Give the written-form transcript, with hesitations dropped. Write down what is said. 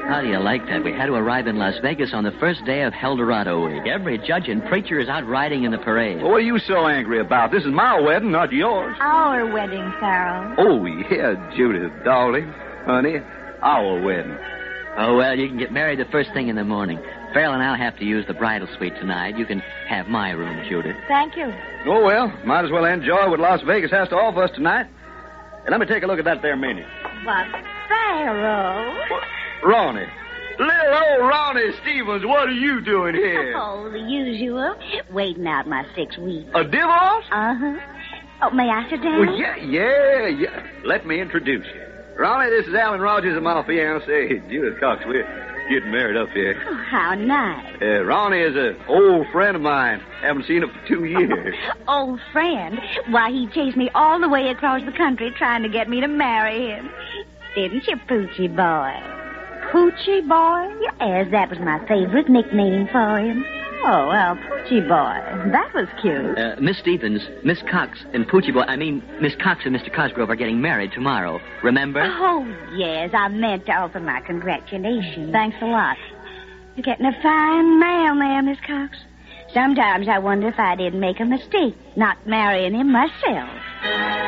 How do you like that? We had to arrive in Las Vegas on the first day of Eldorado Week. Every judge and preacher is out riding in the parade. Well, what are you so angry about? This is my wedding, not yours. Our wedding, Farrell. Oh, yeah, Judith, darling. Honey, our wedding. Oh, well, you can get married the first thing in the morning. Farrell and I'll have to use the bridal suite tonight. You can have my room, Judith. Thank you. Oh, well, might as well enjoy what Las Vegas has to offer us tonight. And let me take a look at that there menu. But, Farrell... Ronnie. Little old Ronnie Stevens, what are you doing here? Oh, the usual. Waiting out my 6 weeks. A divorce? Uh-huh. Oh, may I sit down? Well, yeah. Let me introduce you. Ronnie, this is Alan Rogers and my fiancée, Judith Cox. We're getting married up here. Oh, how nice. Ronnie is an old friend of mine. Haven't seen him for 2 years. Old friend? Why, he chased me all the way across the country trying to get me to marry him. Didn't you, Poochie Boy? Poochie Boy? Yes, that was my favorite nickname for him. Oh, well, Poochie Boy. That was cute. Miss Stevens, Miss Cox, and Poochie Boy, Miss Cox and Mr. Cosgrove are getting married tomorrow. Remember? Oh, yes. I meant to offer my congratulations. Thanks a lot. You're getting a fine man there, Miss Cox. Sometimes I wonder if I didn't make a mistake not marrying him myself.